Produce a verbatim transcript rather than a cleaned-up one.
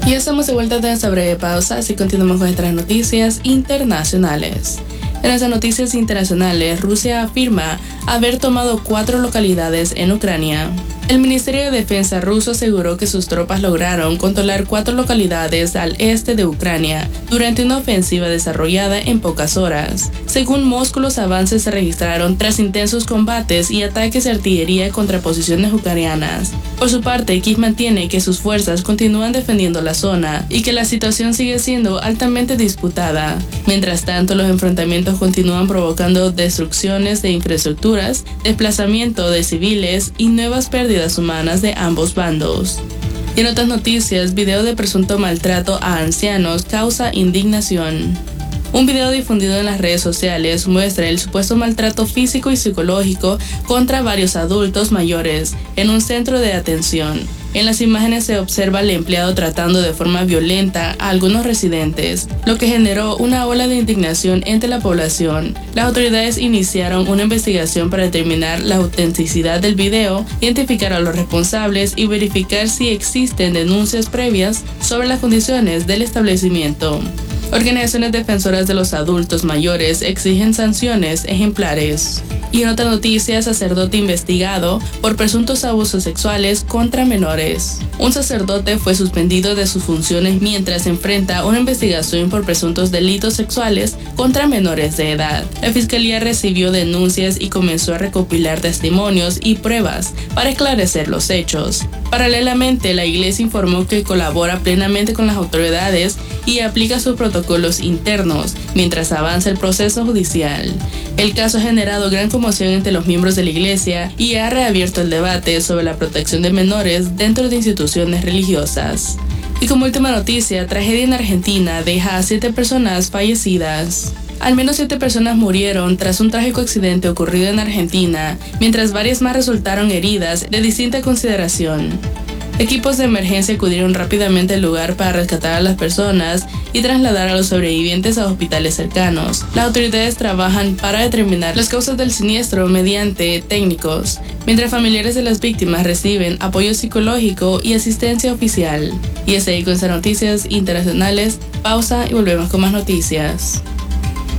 Y estamos de vuelta de esta breve pausa, así continuamos con nuestras noticias internacionales. En las noticias internacionales, Rusia afirma haber tomado cuatro localidades en Ucrania. El Ministerio de Defensa ruso aseguró que sus tropas lograron controlar cuatro localidades al este de Ucrania durante una ofensiva desarrollada en pocas horas. Según Moscú, los avances se registraron tras intensos combates y ataques de artillería contra posiciones ucranianas. Por su parte, Kiev mantiene que sus fuerzas continúan defendiendo la zona y que la situación sigue siendo altamente disputada. Mientras tanto, los enfrentamientos continúan provocando destrucciones de infraestructuras, desplazamiento de civiles y nuevas pérdidas humanas de ambos bandos. Y en otras noticias, video de presunto maltrato a ancianos causa indignación. Un video difundido en las redes sociales muestra el supuesto maltrato físico y psicológico contra varios adultos mayores en un centro de atención. En las imágenes se observa al empleado tratando de forma violenta a algunos residentes, lo que generó una ola de indignación entre la población. Las autoridades iniciaron una investigación para determinar la autenticidad del video, identificar a los responsables y verificar si existen denuncias previas sobre las condiciones del establecimiento. Organizaciones defensoras de los adultos mayores exigen sanciones ejemplares. Y en otra noticia, sacerdote investigado por presuntos abusos sexuales contra menores. Un sacerdote fue suspendido de sus funciones mientras enfrenta una investigación por presuntos delitos sexuales contra menores de edad. La fiscalía recibió denuncias y comenzó a recopilar testimonios y pruebas para esclarecer los hechos. Paralelamente, la iglesia informó que colabora plenamente con las autoridades y aplica sus protocolos internos mientras avanza el proceso judicial. El caso ha generado gran conmoción entre los miembros de la iglesia y ha reabierto el debate sobre la protección de menores dentro de instituciones religiosas. Y como última noticia, tragedia en Argentina deja a siete personas fallecidas. Al menos siete personas murieron tras un trágico accidente ocurrido en Argentina, mientras varias más resultaron heridas de distinta consideración. Equipos de emergencia acudieron rápidamente al lugar para rescatar a las personas y trasladar a los sobrevivientes a hospitales cercanos. Las autoridades trabajan para determinar las causas del siniestro mediante técnicos, mientras familiares de las víctimas reciben apoyo psicológico y asistencia oficial. Y es ahí con estas noticias internacionales. Pausa y volvemos con más noticias.